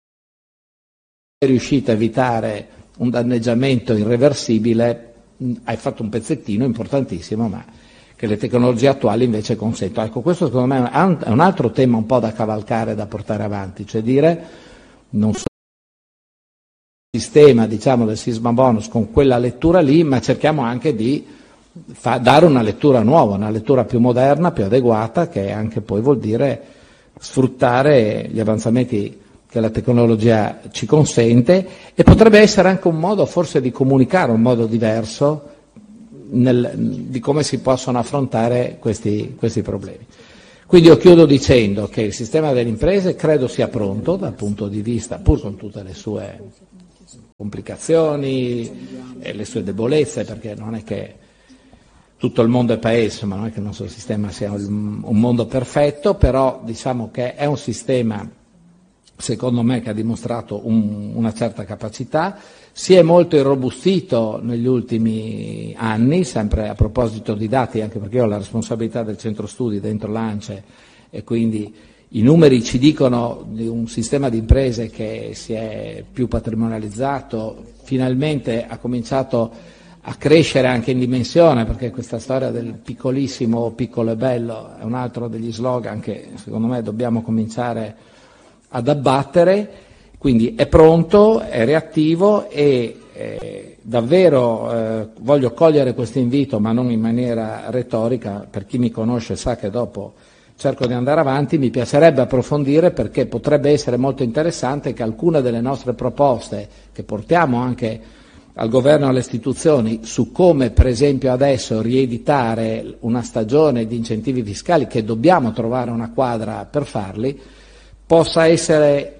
a evitare un danneggiamento irreversibile, hai fatto un pezzettino importantissimo, ma che le tecnologie attuali invece consentono. Ecco, questo secondo me è un altro tema un po' da cavalcare, da portare avanti, cioè dire non sistema, diciamo, del sisma bonus con quella lettura lì, ma cerchiamo anche di dare una lettura nuova, una lettura più moderna, più adeguata, che anche poi vuol dire sfruttare gli avanzamenti che la tecnologia ci consente, e potrebbe essere anche un modo forse di comunicare, un modo diverso di come si possono affrontare questi problemi. Quindi io chiudo dicendo che il sistema delle imprese credo sia pronto dal punto di vista, pur con tutte le sue complicazioni e le sue debolezze, perché non è che tutto il mondo è paese, ma non è che il nostro sistema sia un mondo perfetto, però diciamo che è un sistema, secondo me, che ha dimostrato una certa capacità, si è molto irrobustito negli ultimi anni, sempre a proposito di dati, anche perché io ho la responsabilità del centro studi dentro l'ANCE, e quindi i numeri ci dicono di un sistema di imprese che si è più patrimonializzato, finalmente ha cominciato a crescere anche in dimensione, perché questa storia del piccolissimo, piccolo e bello è un altro degli slogan che secondo me dobbiamo cominciare ad abbattere. Quindi è pronto, è reattivo e davvero voglio cogliere questo invito, ma non in maniera retorica. Per chi mi conosce sa che dopo cerco di andare avanti, mi piacerebbe approfondire, perché potrebbe essere molto interessante che alcune delle nostre proposte che portiamo anche al governo e alle istituzioni su come per esempio adesso rieditare una stagione di incentivi fiscali, che dobbiamo trovare una quadra per farli, possa essere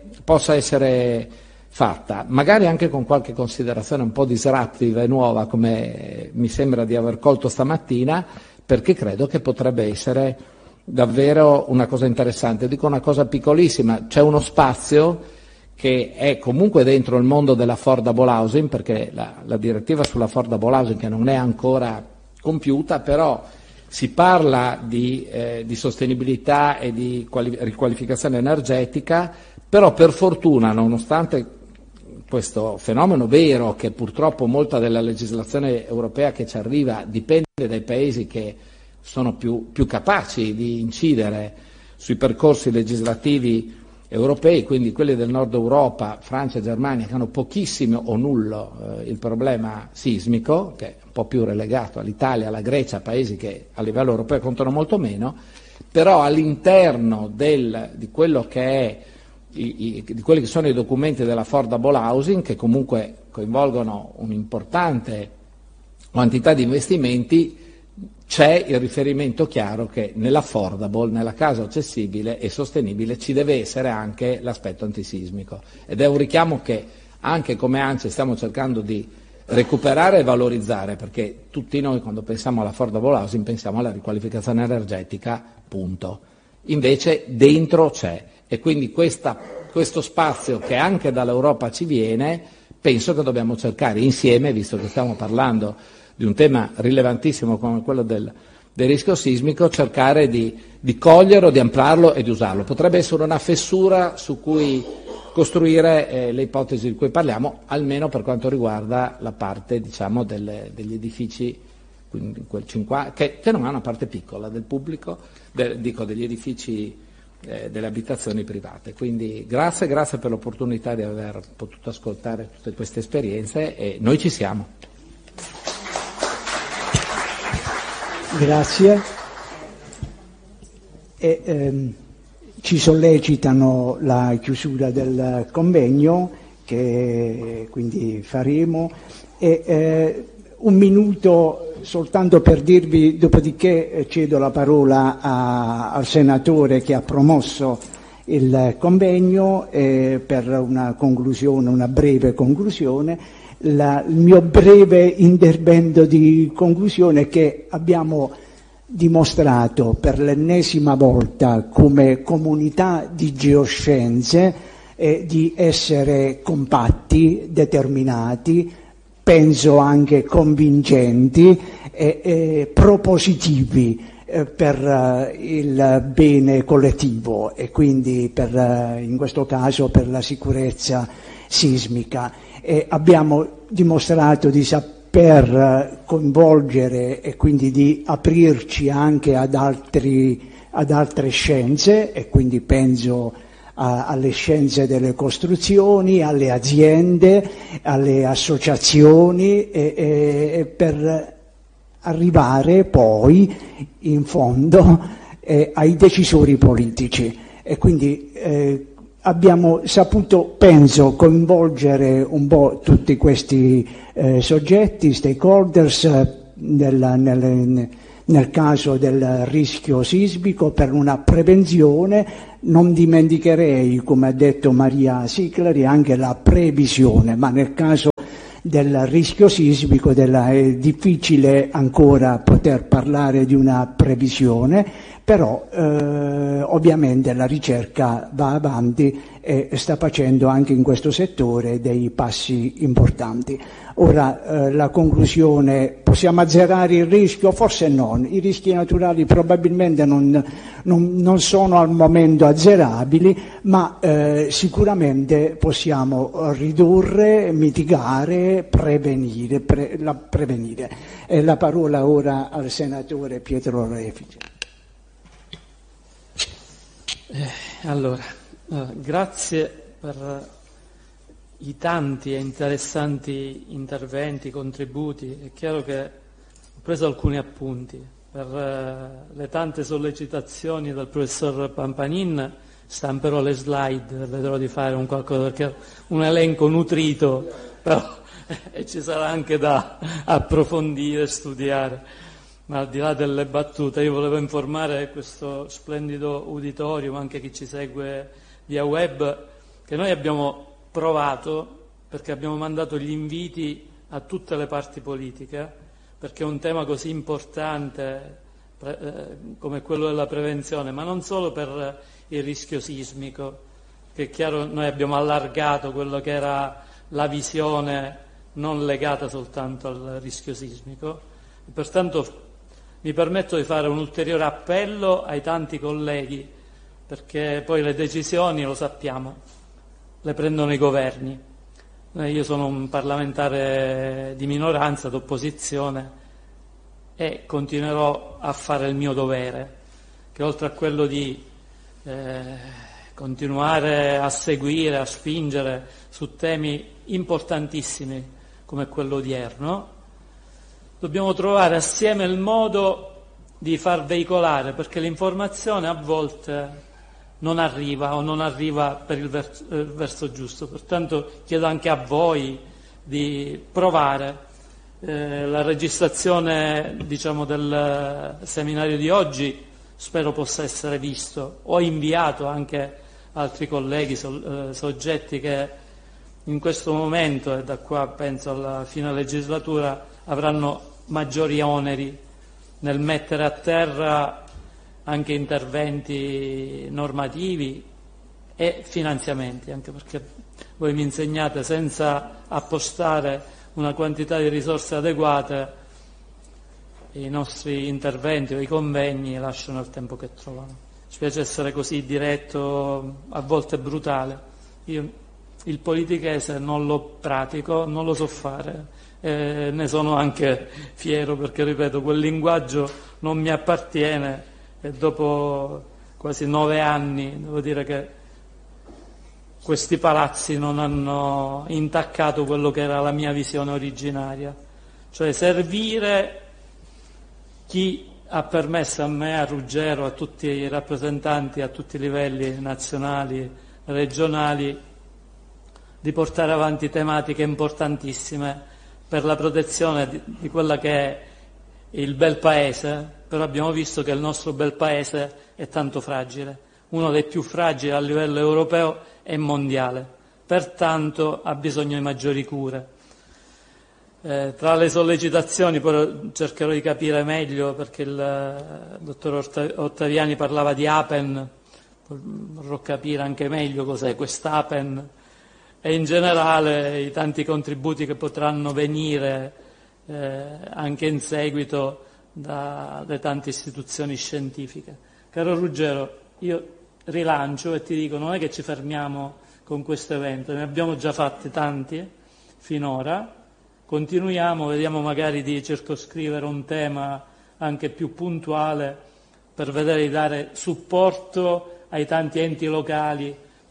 fatta, magari anche con qualche considerazione un po' disruptiva e nuova, come mi sembra di aver colto stamattina, perché credo che potrebbe essere davvero una cosa interessante. Dico una cosa piccolissima: c'è uno spazio che è comunque dentro il mondo dell'affordable housing, perché la direttiva sull'affordable housing, che non è ancora compiuta, però si parla di sostenibilità e di riqualificazione energetica, però per fortuna, nonostante questo fenomeno vero che purtroppo molta della legislazione europea che ci arriva dipende dai paesi che sono più capaci di incidere sui percorsi legislativi europei, quindi quelli del nord Europa, Francia e Germania, che hanno pochissimo o nullo il problema sismico, che è un po' più relegato all'Italia, alla Grecia, paesi che a livello europeo contano molto meno, però all'interno di quello che è di quelli che sono i documenti dell'affordable housing, che comunque coinvolgono un'importante quantità di investimenti, c'è il riferimento chiaro che nell'affordable, nella casa accessibile e sostenibile, ci deve essere anche l'aspetto antisismico, ed è un richiamo che anche come ANCE stiamo cercando di recuperare e valorizzare, perché tutti noi quando pensiamo all'affordable housing pensiamo alla riqualificazione energetica, punto. Invece dentro c'è, e quindi questo spazio che anche dall'Europa ci viene, penso che dobbiamo cercare insieme, visto che stiamo parlando di un tema rilevantissimo come quello del rischio sismico, cercare di coglierlo, di ampliarlo e di usarlo. Potrebbe essere una fessura su cui costruire le ipotesi di cui parliamo, almeno per quanto riguarda la parte, diciamo, degli edifici, quindi quel 50, che non è una parte piccola del pubblico, degli edifici, delle abitazioni private. Quindi grazie per l'opportunità di aver potuto ascoltare tutte queste esperienze, e noi ci siamo. Grazie. Ci sollecitano la chiusura del convegno, che quindi faremo, e un minuto soltanto per dirvi, dopodiché cedo la parola al senatore che ha promosso il convegno per una conclusione, una breve conclusione. Il mio breve intervento di conclusione è che abbiamo dimostrato per l'ennesima volta come comunità di geoscienze di essere compatti, determinati, penso anche convincenti e propositivi per il bene collettivo, e quindi in questo caso per la sicurezza sismica. Abbiamo dimostrato di saper coinvolgere e quindi di aprirci anche ad altre scienze, e quindi penso alle scienze delle costruzioni, alle aziende, alle associazioni, per arrivare poi in fondo ai decisori politici. E quindi abbiamo saputo, penso, coinvolgere un po' tutti questi soggetti, stakeholders, nel caso del rischio sismico, per una prevenzione. Non dimenticherei, come ha detto Maria Siclari, anche la previsione, ma nel caso del rischio sismico è difficile ancora poter parlare di una previsione, però ovviamente la ricerca va avanti e sta facendo anche in questo settore dei passi importanti. Ora la conclusione: possiamo azzerare il rischio? Forse no, i rischi naturali probabilmente non sono al momento azzerabili, ma sicuramente possiamo ridurre, mitigare, prevenire. La parola ora al senatore Pietro Refice. Grazie per i tanti e interessanti interventi, contributi. È chiaro che ho preso alcuni appunti per le tante sollecitazioni del professor Pampanin. Stamperò le slide, vedrò di fare un qualcosa, perché un elenco nutrito, però e ci sarà anche da approfondire, studiare. Ma al di là delle battute, io volevo informare questo splendido uditorio, ma anche chi ci segue via web, che noi abbiamo provato, perché abbiamo mandato gli inviti a tutte le parti politiche, perché è un tema così importante come quello della prevenzione, ma non solo per il rischio sismico, che è chiaro noi abbiamo allargato quello che era la visione non legata soltanto al rischio sismico, e pertanto mi permetto di fare un ulteriore appello ai tanti colleghi, perché poi le decisioni, lo sappiamo, le prendono i governi. Io sono un parlamentare di minoranza, d'opposizione, e continuerò a fare il mio dovere, che oltre a quello di continuare a seguire, a spingere su temi importantissimi come quello odierno, dobbiamo trovare assieme il modo di far veicolare, perché l'informazione a volte non arriva o non arriva per il verso giusto. Pertanto chiedo anche a voi di provare. La registrazione, del seminario di oggi spero possa essere visto. Ho inviato anche altri colleghi, soggetti che in questo momento e da qua penso alla fine legislatura avranno maggiori oneri nel mettere a terra anche interventi normativi e finanziamenti, anche perché voi mi insegnate, senza appostare una quantità di risorse adeguate, i nostri interventi o i convegni lasciano il tempo che trovano. Spiace essere così diretto, a volte brutale. Io il politichese non lo pratico, non lo so fare, ne sono anche fiero, perché ripeto, quel linguaggio non mi appartiene e dopo quasi 9 anni devo dire che questi palazzi non hanno intaccato quello che era la mia visione originaria, cioè servire chi ha permesso a me, a Ruggero, a tutti i rappresentanti a tutti i livelli nazionali, regionali, di portare avanti tematiche importantissime per la protezione di quella che è il bel paese, però abbiamo visto che il nostro bel paese è tanto fragile, uno dei più fragili a livello europeo e mondiale, pertanto ha bisogno di maggiori cure. Tra le sollecitazioni, poi cercherò di capire meglio, perché il dottor Ottaviani parlava di APEN, vorrò capire anche meglio cos'è quest'APEN, e in generale i tanti contributi che potranno venire anche in seguito dalle tante istituzioni scientifiche. Caro Ruggero, io rilancio e ti dico, non è che ci fermiamo con questo evento, ne abbiamo già fatti tanti finora, continuiamo, vediamo magari di circoscrivere un tema anche più puntuale per vedere di dare supporto ai tanti enti locali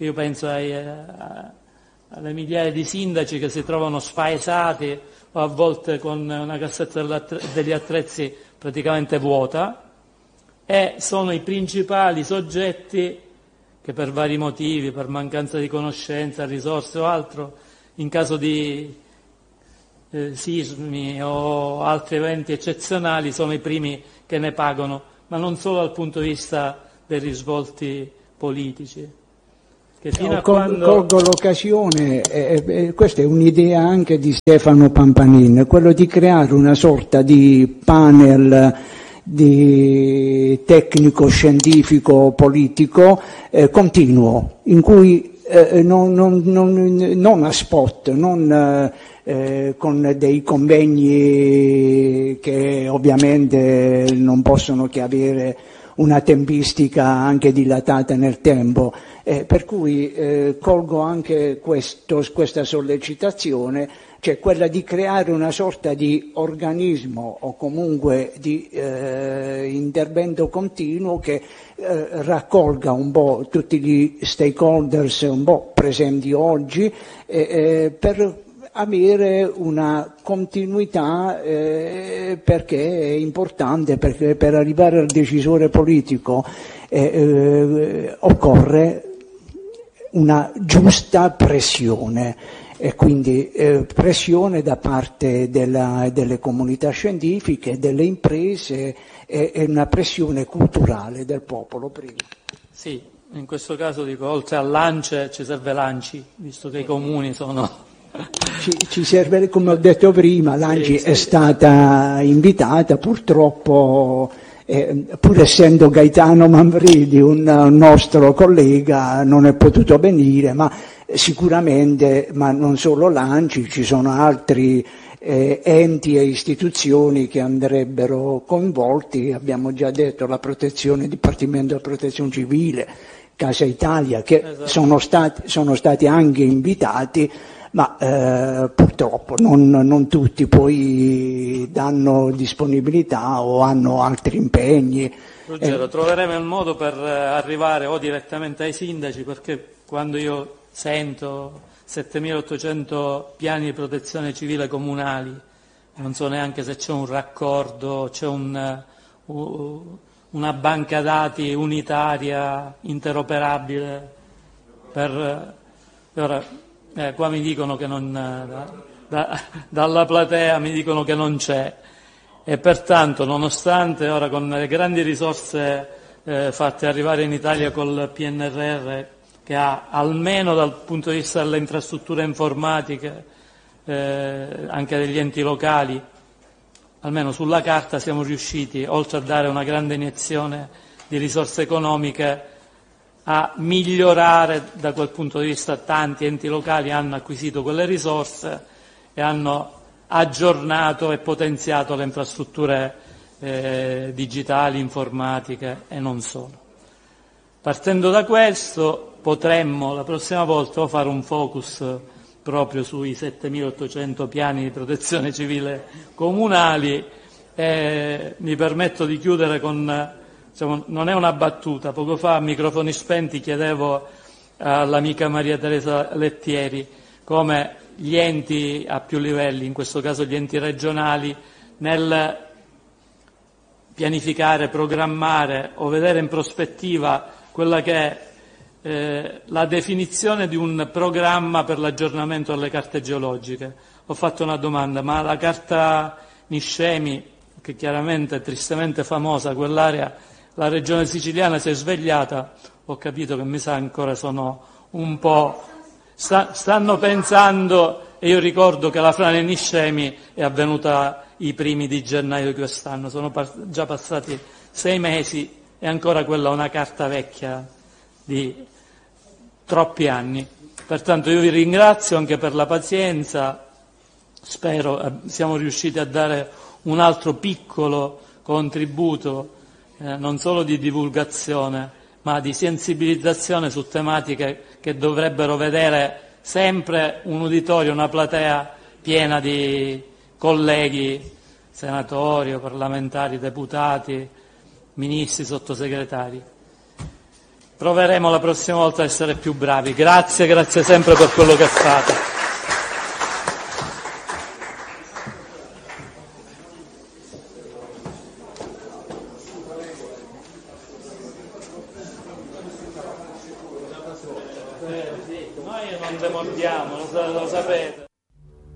Io penso alle migliaia di sindaci che si trovano spaesati o a volte con una cassetta degli attrezzi praticamente vuota, e sono i principali soggetti che per vari motivi, per mancanza di conoscenza, risorse o altro, in caso di sismi o altri eventi eccezionali sono i primi che ne pagano, ma non solo dal punto di vista dei risvolti politici. Che fino a quando... Colgo l'occasione, questa è un'idea anche di Stefano Pampanin, quello di creare una sorta di panel di tecnico, scientifico, politico, continuo, in cui non a spot, non con dei convegni che ovviamente non possono che avere una tempistica anche dilatata nel tempo, per cui colgo anche questa sollecitazione, cioè quella di creare una sorta di organismo o comunque di intervento continuo che raccolga un po' tutti gli stakeholders un po' presenti oggi per avere una continuità, perché è importante, perché per arrivare al decisore politico occorre una giusta pressione, e quindi pressione da parte delle comunità scientifiche, delle imprese e una pressione culturale del popolo prima. Sì, in questo caso dico, oltre all'ANCE ci serve l'ANCI, visto che i comuni sono... Ci serve, come ho detto prima, l'ANCI è stata invitata, purtroppo, pur essendo Gaetano Manfredi un nostro collega, non è potuto venire, ma sicuramente, ma non solo l'ANCI, ci sono altri enti e istituzioni che andrebbero coinvolti, abbiamo già detto la protezione, il Dipartimento della Protezione Civile, Casa Italia, che sono stati anche invitati, ma purtroppo non tutti poi danno disponibilità o hanno altri impegni. Ruggero, troveremo il modo per arrivare o direttamente ai sindaci, perché quando io sento 7.800 piani di protezione civile comunali, non so neanche se c'è un raccordo, c'è una banca dati unitaria, interoperabile, qua mi dicono che dalla platea mi dicono che non c'è, e pertanto, nonostante ora con le grandi risorse fatte arrivare in Italia col PNRR, che ha almeno dal punto di vista delle infrastrutture informatiche, anche degli enti locali, almeno sulla carta siamo riusciti, oltre a dare una grande iniezione di risorse economiche, a migliorare da quel punto di vista. Tanti enti locali hanno acquisito quelle risorse e hanno aggiornato e potenziato le infrastrutture digitali, informatiche e non solo. Partendo da questo potremmo la prossima volta fare un focus proprio sui 7.800 piani di protezione civile comunali, e mi permetto di chiudere con... non è una battuta, poco fa a microfoni spenti chiedevo all'amica Maria Teresa Lettieri come gli enti a più livelli, in questo caso gli enti regionali, nel pianificare, programmare o vedere in prospettiva quella che è la definizione di un programma per l'aggiornamento delle carte geologiche. Ho fatto una domanda, ma la carta Niscemi, che chiaramente è tristemente famosa, quell'area, la regione siciliana si è svegliata, ho capito che mi sa ancora sono un po'... stanno pensando, e io ricordo che la frane Niscemi è avvenuta i primi di gennaio di quest'anno, sono già passati 6 mesi e ancora quella è una carta vecchia di troppi anni. Pertanto io vi ringrazio anche per la pazienza, spero siamo riusciti a dare un altro piccolo contributo, non solo di divulgazione, ma di sensibilizzazione su tematiche che dovrebbero vedere sempre un uditorio, una platea piena di colleghi, senatori, parlamentari, deputati, ministri, sottosegretari. proveremo la prossima volta a essere più bravi. Grazie sempre per quello che fate. Noi non demordiamo, lo sapete.